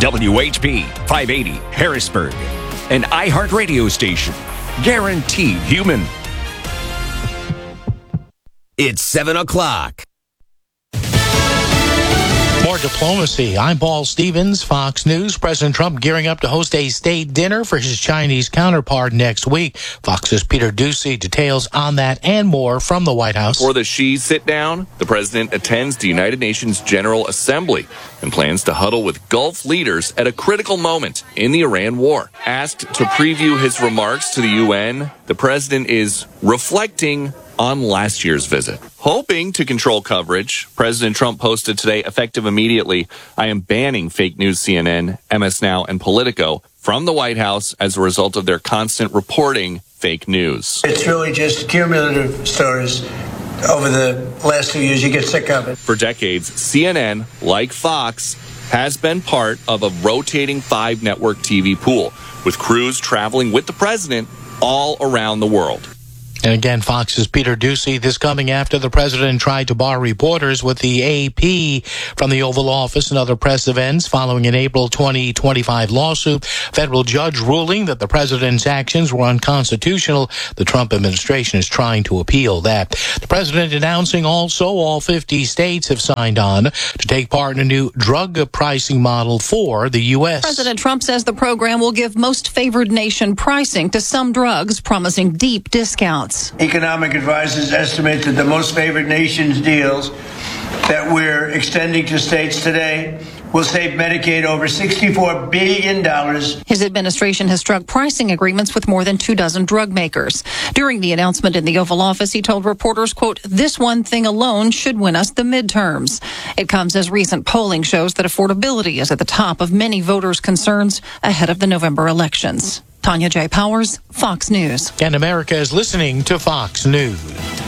WHP 580 Harrisburg, an iHeartRadio station. Guaranteed human. It's 7 o'clock. More diplomacy. I'm Paul Stevens, Fox News. President Trump gearing up to host a state dinner for his Chinese counterpart next week. Fox's Peter Doocy details on that and more from the White House. For the Xi sit-down, the president attends the United Nations General Assembly and plans to huddle with Gulf leaders at a critical moment in the Iran war. Asked to preview his remarks to the UN, the president is reflecting on last year's visit. Hoping to control coverage, President Trump posted today, effective immediately, I am banning fake news CNN, MS Now, and Politico from the White House as a result of their constant reporting fake news. It's really just cumulative stories. Over the last 2 years, you get sick of it. For decades, CNN, like Fox, has been part of a rotating 5-network TV pool, with crews traveling with the president all around the world. And again, Fox's Peter Doocy. This coming after the president tried to bar reporters with the AP from the Oval Office and other press events following an April 2025 lawsuit. Federal judge ruling that the president's actions were unconstitutional. The Trump administration is trying to appeal that. The president announcing also all 50 states have signed on to take part in a new drug pricing model for the U.S. President Trump says the program will give most favored nation pricing to some drugs, promising deep discounts. Economic advisors estimate that the most favored nations deals that we're extending to states today will save Medicaid over $64 billion. His administration has struck pricing agreements with more than 24 drug makers. During the announcement in the Oval Office, he told reporters, quote, this one thing alone should win us the midterms. It comes as recent polling shows that affordability is at the top of many voters' concerns ahead of the November elections. Tanya J. Powers, Fox News. And America is listening to Fox News.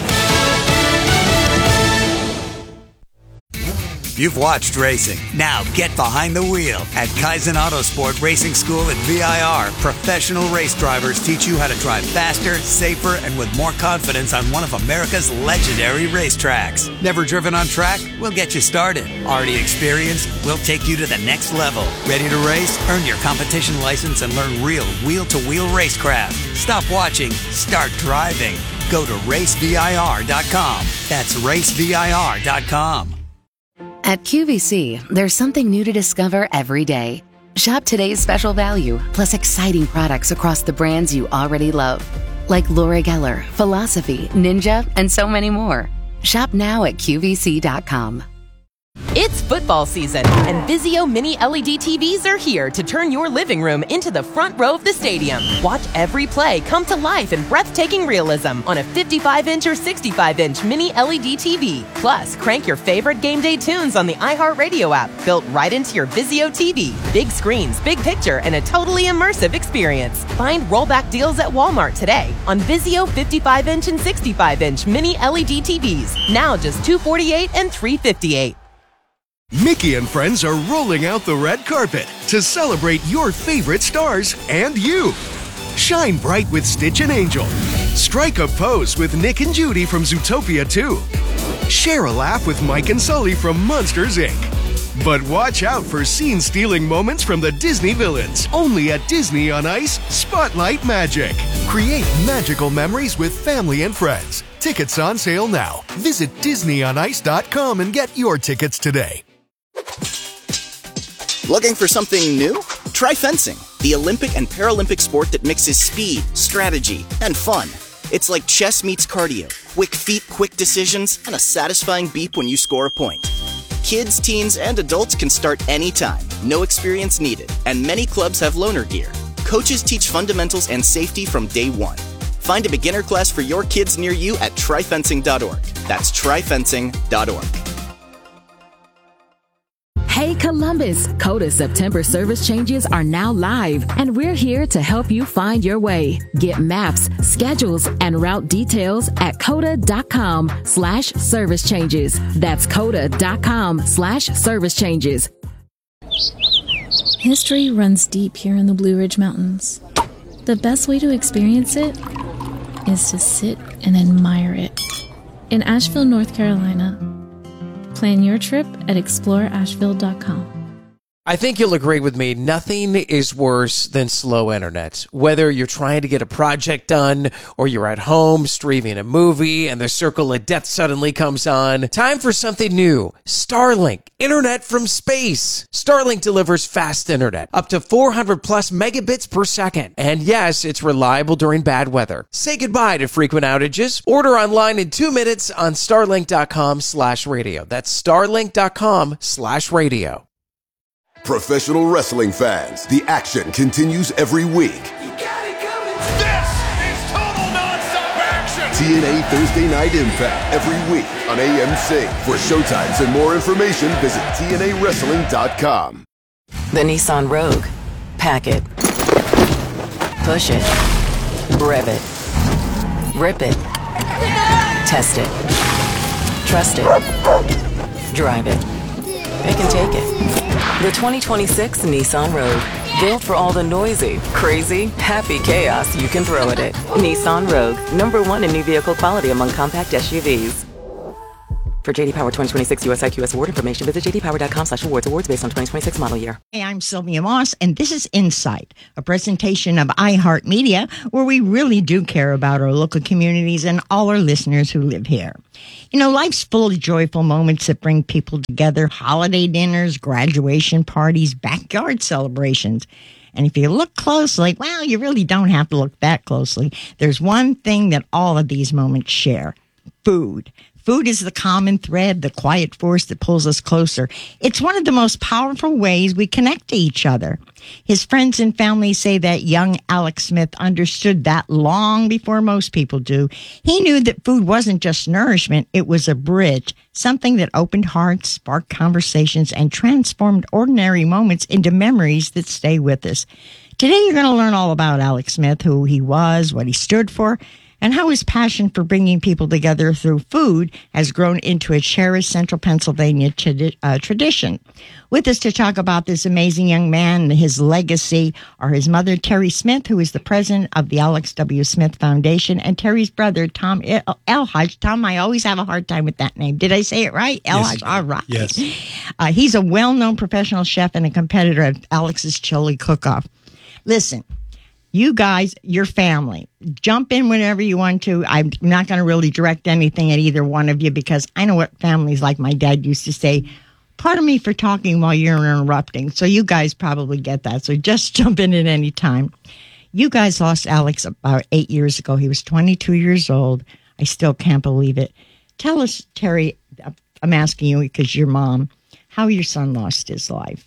You've watched racing. Now get behind the wheel. At Kaizen Autosport Racing School at VIR, professional race drivers teach you how to drive faster, safer, and with more confidence on one of America's legendary racetracks. Never driven on track? We'll get you started. Already experienced? We'll take you to the next level. Ready to race? Earn your competition license and learn real wheel-to-wheel racecraft. Stop watching. Start driving. Go to racevir.com. That's racevir.com. At QVC, there's something new to discover every day. Shop today's special value, plus exciting products across the brands you already love, like Laura Geller, Philosophy, Ninja, and so many more. Shop now at QVC.com. It's football season, and Vizio Mini LED TVs are here to turn your living room into the front row of the stadium. Watch every play come to life in breathtaking realism on a 55-inch or 65-inch Mini LED TV. Plus, crank your favorite game day tunes on the iHeartRadio app, built right into your Vizio TV. Big screens, big picture, and a totally immersive experience. Find rollback deals at Walmart today on Vizio 55-inch and 65-inch Mini LED TVs. Now just $248 and $358. Mickey and friends are rolling out the red carpet to celebrate your favorite stars and you. Shine bright with Stitch and Angel. Strike a pose with Nick and Judy from Zootopia 2. Share a laugh with Mike and Sully from Monsters, Inc. But watch out for scene-stealing moments from the Disney villains. Only at Disney on Ice Spotlight Magic. Create magical memories with family and friends. Tickets on sale now. Visit DisneyOnIce.com and get your tickets today. Looking for something new? Try fencing, the Olympic and Paralympic sport that mixes speed, strategy, and fun. It's like chess meets cardio, quick feet, quick decisions, and a satisfying beep when you score a point. Kids, teens, and adults can start anytime, no experience needed, and many clubs have loaner gear. Coaches teach fundamentals and safety from day one. Find a beginner class for your kids near you at tryfencing.org. That's tryfencing.org. Hey Columbus, CODA September service changes are now live, and we're here to help you find your way. Get maps, schedules, and route details at coda.com/service changes. That's coda.com/service changes. History runs deep here in the Blue Ridge Mountains. The best way to experience it is to sit and admire it. In Asheville, North Carolina, plan your trip at exploreasheville.com. I think you'll agree with me. Nothing is worse than slow internet. Whether you're trying to get a project done or you're at home streaming a movie and the circle of death suddenly comes on. Time for something new. Starlink. Internet from space. Starlink delivers fast internet. Up to 400 plus megabits per second. And yes, it's reliable during bad weather. Say goodbye to frequent outages. Order online in 2 minutes on starlink.com/radio. That's starlink.com/radio. Professional wrestling fans, the action continues every week. This is total nonstop action! TNA Thursday Night Impact every week on AMC. For showtimes and more information, visit TNAWrestling.com. The Nissan Rogue. Pack it. Push it. Rev it. Rip it. Test it. Trust it. Drive it. Pick and take it. The 2026 Nissan Rogue. Built for all the noisy, crazy, happy chaos you can throw at it. Nissan Rogue. #1 in new vehicle quality among compact SUVs. For JD Power 2026 US IQS award information, visit jdpower.com/awards. Awards based on 2026 model year. Hey, I'm Sylvia Moss, and this is Insight, a presentation of iHeartMedia, where we really do care about our local communities and all our listeners who live here. You know, life's full of joyful moments that bring people together: holiday dinners, graduation parties, backyard celebrations. And if you look closely, well, you really don't have to look that closely. There's one thing that all of these moments share: food. Food is the common thread, the quiet force that pulls us closer. It's one of the most powerful ways we connect to each other. His friends and family say that young Alex Smith understood that long before most people do. He knew that food wasn't just nourishment, it was a bridge, something that opened hearts, sparked conversations, and transformed ordinary moments into memories that stay with us. Today you're going to learn all about Alex Smith, who he was, what he stood for, and how his passion for bringing people together through food has grown into a cherished Central Pennsylvania tradition. With us to talk about this amazing young man and his legacy are his mother, Terry Smith, who is the president of the Alex W. Smith Foundation, and Terry's brother, Tom Elhaj. Tom, I always have a hard time with that name. Did I say it right? Elhaj? Yes. All right. Yes. He's a well-known professional chef and a competitor at Alex's Chili Cook-Off. Listen, you guys, your family, jump in whenever you want to. I'm not going to really direct anything at either one of you because I know what families like my dad used to say. Pardon me for talking while you're interrupting. So you guys probably get that. So just jump in at any time. You guys lost Alex about 8 years ago. He was 22 years old. I still can't believe it. Tell us, Terry, I'm asking you because you're mom, how your son lost his life.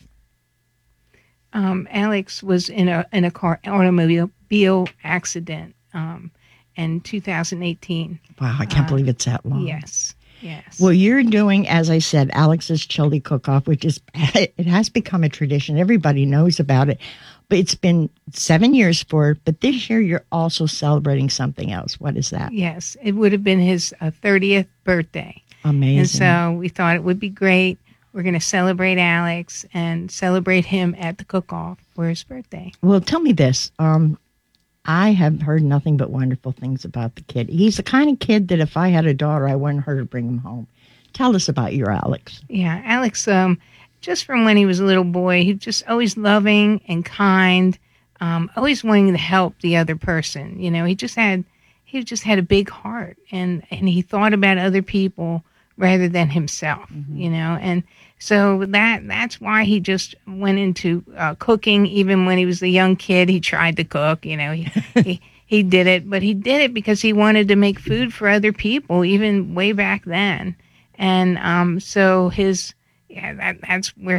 Alex was in a automobile accident in 2018. Wow, I can't believe it's that long. Yes. Well, you're doing, as I said, Alex's Chili Cook-Off, which is, it has become a tradition. Everybody knows about it. But it's been 7 years for it. But this year, you're also celebrating something else. What is that? Yes, it would have been his 30th birthday. Amazing. And so we thought it would be great. We're going to celebrate Alex and celebrate him at the cook-off for his birthday. Well, tell me this. I have heard nothing but wonderful things about the kid. He's the kind of kid that if I had a daughter, I wouldn't hurt to bring him home. Tell us about your Alex. Yeah, Alex, just from when he was a little boy, he was just always loving and kind, always wanting to help the other person. You know, he just had a big heart, and he thought about other people rather than himself, you know, and so that's why he just went into cooking. Even when he was a young kid, he tried to cook, you know, he did it, but he did it because he wanted to make food for other people, even way back then. And so that's where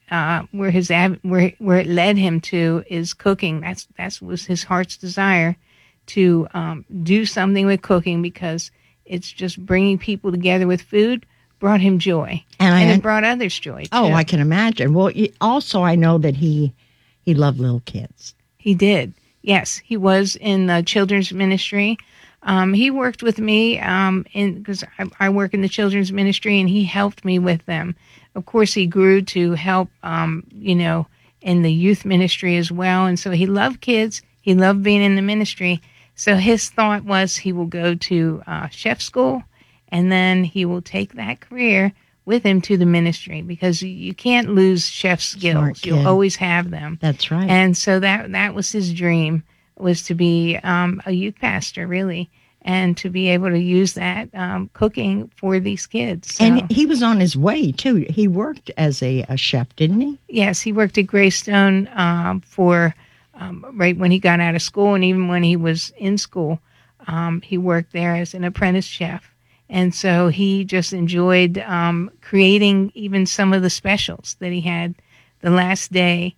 it led him to is cooking. That was his heart's desire to do something with cooking because it's just bringing people together with food brought him joy. And it brought others joy, too. Oh, I can imagine. Well, also, I know that he loved little kids. He did. Yes, he was in the children's ministry. He worked with me because I work in the children's ministry, and he helped me with them. Of course, he grew to help, you know, in the youth ministry as well. And so he loved kids. He loved being in the ministry. So his thought was he will go to chef school, and then he will take that career with him to the ministry, because you can't lose chef skills. Smart kid. You'll always have them. That's right. And so that was his dream, was to be a youth pastor, really, and to be able to use that cooking for these kids. So. And he was on his way, too. He worked as a chef, didn't he? Yes, he worked at Greystone for right when he got out of school, and even when he was in school, he worked there as an apprentice chef. And so he just enjoyed creating even some of the specials that he had the last day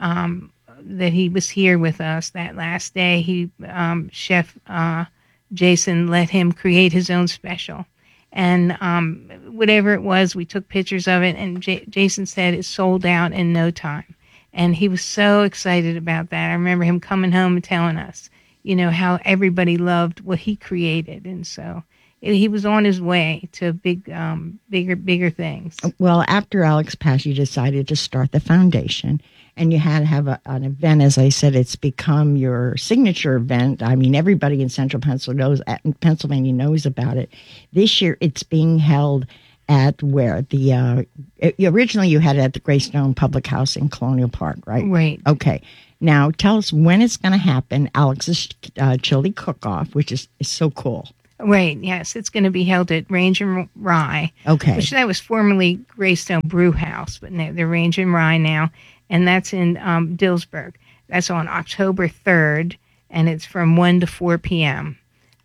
that he was here with us. That last day, Chef Jason let him create his own special. And whatever it was, we took pictures of it, and Jason said it sold out in no time. And he was so excited about that. I remember him coming home and telling us, how everybody loved what he created. And so he was on his way to bigger things. Well, after Alex passed, you decided to start the foundation, and you had to have an event. As I said, it's become your signature event. I mean, everybody in Central Pennsylvania knows about it. This year, it's being held at where originally you had it at the Greystone Public House in Colonial Park, right? Right. Okay. Now, tell us when it's going to happen. Alex's chili cook-off, which is so cool. Right, yes. It's going to be held at Range and Rye. Okay. Which that was formerly Greystone Brew House, but they're Range and Rye now. And that's in Dillsburg. That's on October 3rd, and it's from 1 to 4 p.m.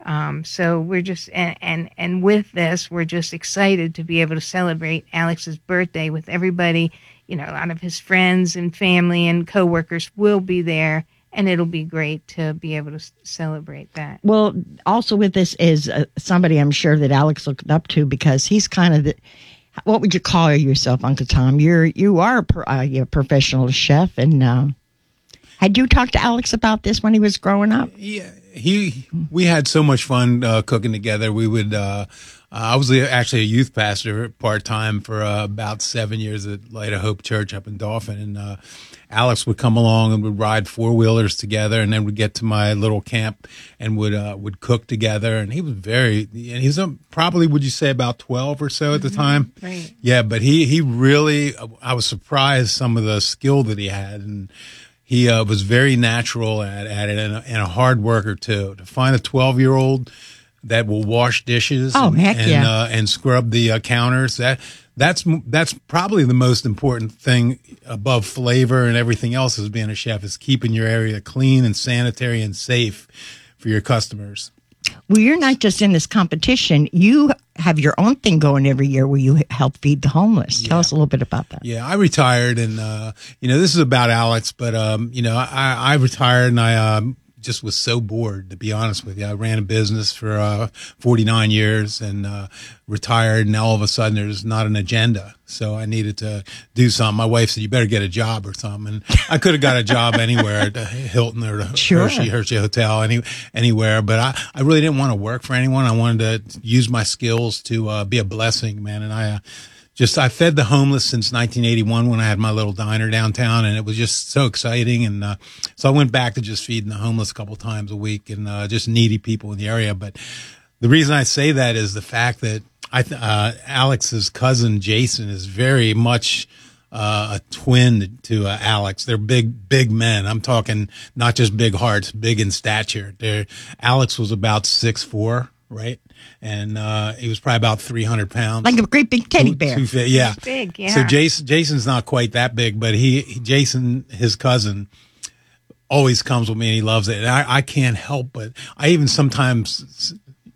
So we're just, and with this, we're just excited to be able to celebrate Alex's birthday with everybody. A lot of his friends and family and coworkers will be there. And it'll be great to be able to celebrate that. Well, also with this is somebody I'm sure that Alex looked up to, because he's kind of what would you call yourself, Uncle Tom? You are a professional chef, and had you talked to Alex about this when he was growing up? Yeah, we had so much fun cooking together. We would. I was actually a youth pastor part-time for about 7 years at Light of Hope Church up in Dauphin, and Alex would come along and would ride four-wheelers together, and then we'd get to my little camp and would cook together. And he was he's probably, would you say, about 12 or so at the time? Right. Yeah, but he really, I was surprised some of the skill that he had, and he was very natural at it, and a hard worker too. To find a 12-year-old that will wash dishes and scrub the counters, that's probably the most important thing above flavor and everything else as being a chef, is keeping your area clean and sanitary and safe for your customers. Well, you're not just in this competition. You have your own thing going every year where you help feed the homeless. Tell us a little bit about that. Yeah, I retired, and this is about Alex, but I retired, and I just was so bored, to be honest with you. I ran a business for 49 years and retired, and all of a sudden there's not an agenda. So I needed to do something. My wife said, you better get a job or something. And I could have got a job anywhere at Hilton or the Hershey Hotel, anywhere. But I really didn't want to work for anyone. I wanted to use my skills to be a blessing, man. And I fed the homeless since 1981 when I had my little diner downtown, and it was just so exciting. And so I went back to just feeding the homeless a couple times a week and just needy people in the area. But the reason I say that is the fact that Alex's cousin Jason is very much a twin to Alex. They're big men. I'm talking not just big hearts, big in stature. Alex was about 6'4", right? And he was probably about 300 pounds, like a great big teddy bear. Yeah, he's big. Yeah. So Jason's not quite that big, but Jason, his cousin, always comes with me, and he loves it. And I can't help but I even sometimes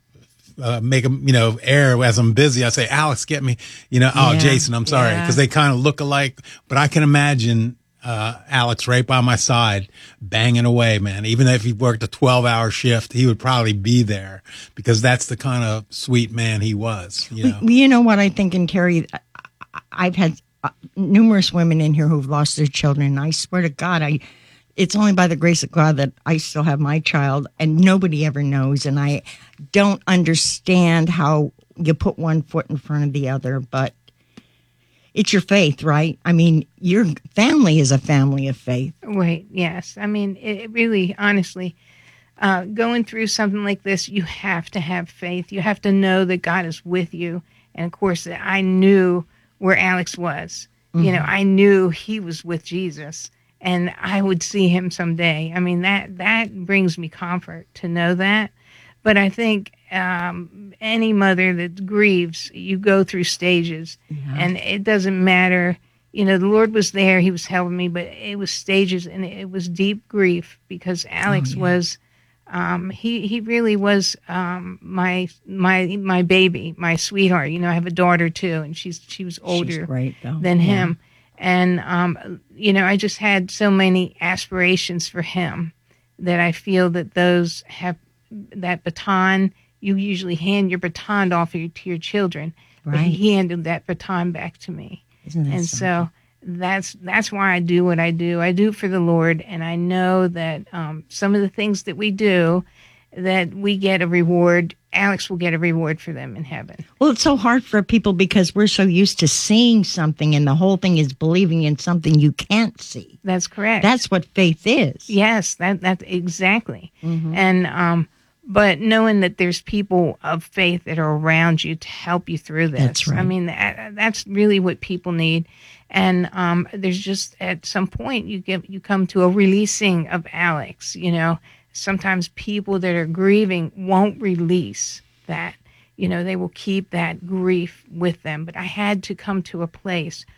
make him, air as I'm busy. I say, Alex, get me, Jason, I'm sorry, because they kind of look alike. But I can imagine Alex right by my side, banging away, man. Even if he worked a 12-hour shift, he would probably be there, because that's the kind of sweet man he was. You know what I think, and Terry, I've had numerous women in here who've lost their children, and I swear to God, it's only by the grace of God that I still have my child, and nobody ever knows. And I don't understand how you put one foot in front of the other, but it's your faith, right? I mean, your family is a family of faith. Right, yes. I mean, it really, honestly, going through something like this, you have to have faith. You have to know that God is with you. And, of course, I knew where Alex was. You know, I knew he was with Jesus, and I would see him someday. I mean, that brings me comfort to know that. But I think any mother that grieves, you go through stages, and it doesn't matter. You know, the Lord was there; He was helping me, but it was stages, and it was deep grief because Alex was. He really was my baby, my sweetheart. You know, I have a daughter too, and she was older than him. And you know, I just had so many aspirations for him that I feel that those have that baton. You usually hand your baton off to your children, but he handed that baton back to me. Isn't that and something? so that's why I do what I do. I do it for the Lord, and I know that some of the things that we do, that we get a reward. Alex will get a reward for them in heaven. Well, it's so hard for people because we're so used to seeing something, and the whole thing is believing in something you can't see. That's correct. That's what faith is. Yes, that exactly. And but knowing that there's people of faith that are around you to help you through this. That's right. I mean, that's really what people need. And there's just at some point you come to a releasing of Alex. You know, sometimes people that are grieving won't release that. You know, they will keep that grief with them. But I had to come to a place